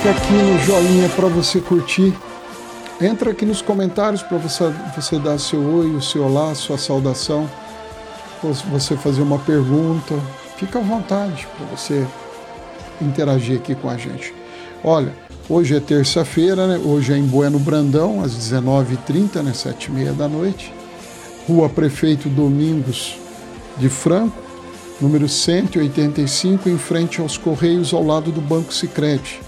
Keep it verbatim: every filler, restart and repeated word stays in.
clica aqui no joinha para você curtir. Entra aqui nos comentários para você, você dar seu oi, o seu olá, sua saudação. Você fazer uma pergunta. Fica à vontade para você interagir aqui com a gente. Olha, hoje é terça-feira, né? Hoje é em Bueno Brandão, às dezenove e trinta, né? sete e meia da noite. Rua Prefeito Domingos de Franco, número cento e oitenta e cinco, em frente aos Correios, ao lado do Banco Sicredi.